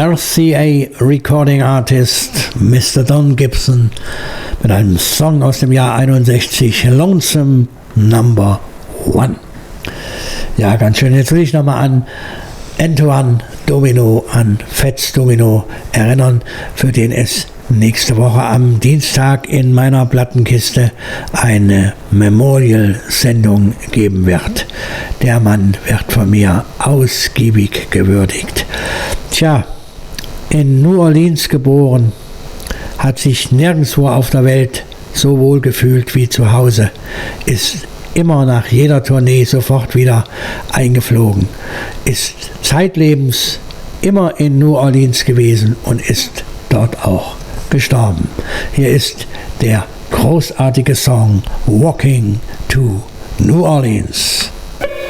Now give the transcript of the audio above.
RCA Recording Artist Mr. Don Gibson mit einem Song aus dem Jahr 61, Lonesome Number One. Ja, ganz schön. Jetzt will ich nochmal an Antoine Domino, an Fats Domino erinnern, für den es nächste Woche am Dienstag in meiner Plattenkiste eine Memorial-Sendung geben wird. Der Mann wird von mir ausgiebig gewürdigt. Tja, in New Orleans geboren, hat sich nirgendwo auf der Welt so wohl gefühlt wie zu Hause, ist immer nach jeder Tournee sofort wieder eingeflogen, ist zeitlebens immer in New Orleans gewesen und ist dort auch gestorben. Hier ist der großartige Song Walking to New Orleans.